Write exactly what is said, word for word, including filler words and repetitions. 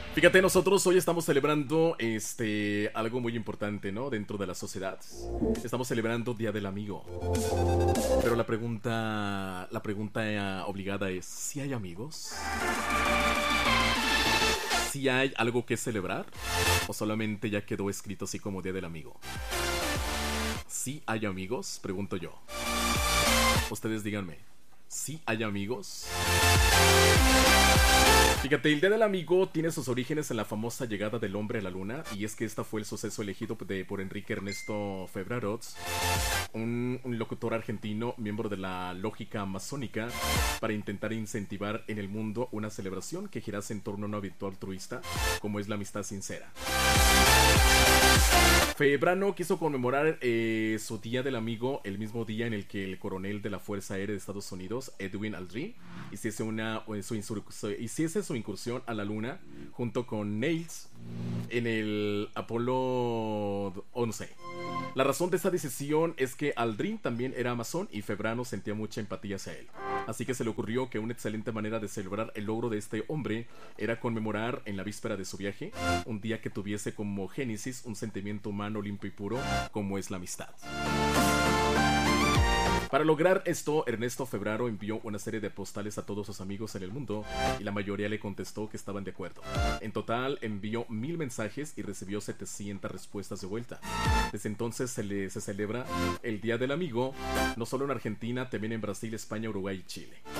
Fíjate, nosotros hoy estamos celebrando este algo muy importante, ¿no? Dentro de la sociedad. Estamos celebrando Día del Amigo. Pero la pregunta, la pregunta eh, obligada es, ¿si hay amigos? ¿Si hay algo que celebrar? ¿O solamente ya quedó escrito así como Día del Amigo? ¿Si hay amigos? Pregunto yo. Ustedes díganme, ¿si hay amigos? Fíjate, el Día del Amigo tiene sus orígenes en la famosa llegada del hombre a la luna, y es que esta fue el suceso elegido de, por Enrique Ernesto Febrarot, un, un locutor argentino, miembro de la lógica masónica, para intentar incentivar en el mundo una celebración que girase en torno a una virtud altruista, como es la amistad sincera. Febrano quiso conmemorar eh, su Día del Amigo el mismo día en el que el coronel de la Fuerza Aérea de Estados Unidos, Edwin Aldrin, hiciese, una, su, insur- hiciese su incursión a la Luna junto con Niels en el Apolo once. La razón de esta decisión es que Aldrin también era masón y Febrano sentía mucha empatía hacia él. Así que se le ocurrió que una excelente manera de celebrar el logro de este hombre era conmemorar en la víspera de su viaje un día que tuviese como génesis un sentimiento humano limpio y puro como es la amistad. Para lograr esto, Ernesto Febraro envió una serie de postales a todos sus amigos en el mundo y la mayoría le contestó que estaban de acuerdo. En total envió mil mensajes y recibió setecientas respuestas de vuelta. Desde entonces se, le, se celebra el Día del Amigo, no solo en Argentina, también en Brasil, España, Uruguay y Chile.